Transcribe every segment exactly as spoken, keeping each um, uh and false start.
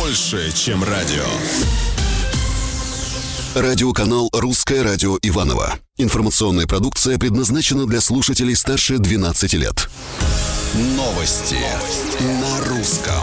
больше, чем радио. Радиоканал «Русское радио Иваново». Информационная продукция предназначена для слушателей старше двенадцати лет. Новости на русском.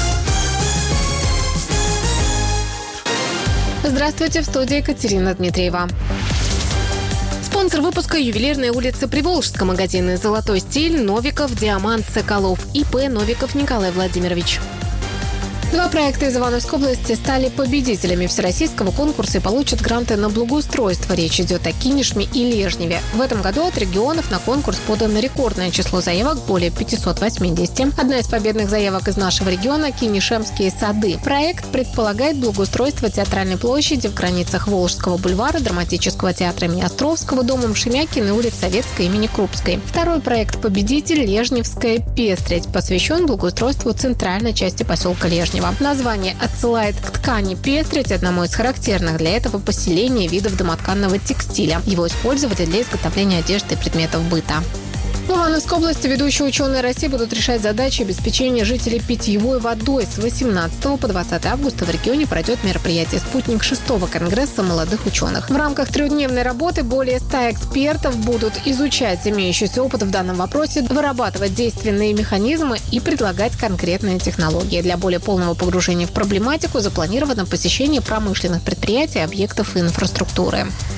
Здравствуйте, в студии Екатерина Дмитриева. Спонсор выпуска — ювелирные улицы Приволжска, магазины «Золотой стиль», «Новиков», «Диамант», «Соколов», ИП «Новиков» Николай Владимирович. Два проекта из Ивановской области стали победителями всероссийского конкурса и получат гранты на благоустройство. Речь идет о Кинешме и Лежневе. В этом году от регионов на конкурс подано рекордное число заявок – более пятьсот восемьдесят. Одна из победных заявок из нашего региона – Кинешемские сады. Проект предполагает благоустройство Театральной площади в границах Волжского бульвара, Драматического театра имени Островского, домом Шемякина и улиц Советской имени Крупской. Второй проект «Победитель» – Лежневская пестрядь, посвящен благоустройству центральной части поселка Лежнева. Название отсылает к ткани пестрядь, одному из характерных для этого поселения видов домотканного текстиля. Его использовали для изготовления одежды и предметов быта. В Ивановской области ведущие ученые России будут решать задачи обеспечения жителей питьевой водой. С восемнадцатого по двадцатое августа в регионе пройдет мероприятие «Спутник» шестого конгресса молодых ученых. В рамках трехдневной работы более ста экспертов будут изучать имеющийся опыт в данном вопросе, вырабатывать действенные механизмы и предлагать конкретные технологии. Для более полного погружения в проблематику запланировано посещение промышленных предприятий и объектов инфраструктуры.